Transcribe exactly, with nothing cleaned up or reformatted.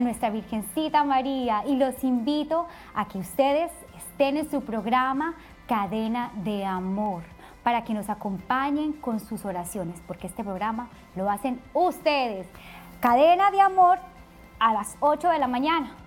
Nuestra Virgencita María, y los invito a que ustedes estén en su programa Cadena de Amor, para que nos acompañen con sus oraciones, porque este programa lo hacen ustedes. Cadena de Amor a las ocho de la mañana.